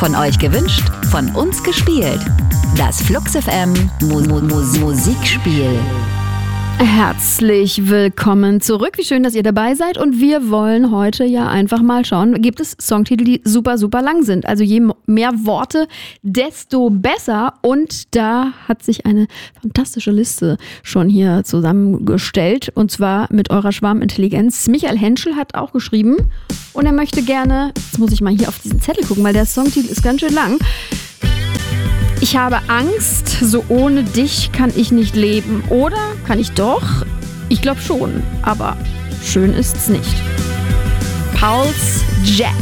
Von euch gewünscht, von uns gespielt. Das Flux FM Musikspiel. Herzlich willkommen zurück. Wie schön, dass ihr dabei seid. Und wir wollen heute ja einfach mal schauen, gibt es Songtitel, die super, super lang sind. Also je mehr Worte, desto besser. Und da hat sich eine fantastische Liste schon hier zusammengestellt. Und zwar mit eurer Schwarmintelligenz. Michael Henschel hat auch geschrieben. Und er möchte gerne, jetzt muss ich mal hier auf diesen Zettel gucken, weil der Songtitel ist ganz schön lang. Ich habe Angst, so ohne dich kann ich nicht leben. Oder kann ich doch? Ich glaube schon, aber schön ist's nicht. Pauls Jet.